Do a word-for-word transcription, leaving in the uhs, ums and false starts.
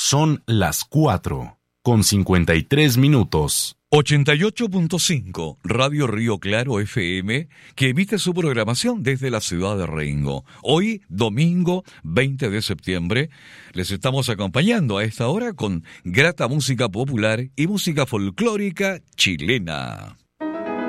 Son las cuatro, con cincuenta y tres minutos. ochenta y ocho punto cinco, Radio Río Claro F M, que emite su programación desde la ciudad de Rengo. Hoy, domingo veinte de septiembre, les estamos acompañando a esta hora con grata música popular y música folclórica chilena.